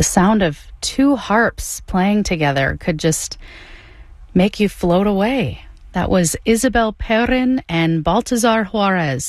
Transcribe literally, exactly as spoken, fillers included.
The sound of two harps playing together could just make you float away. That was Isabel Perrin and Baltazar Juarez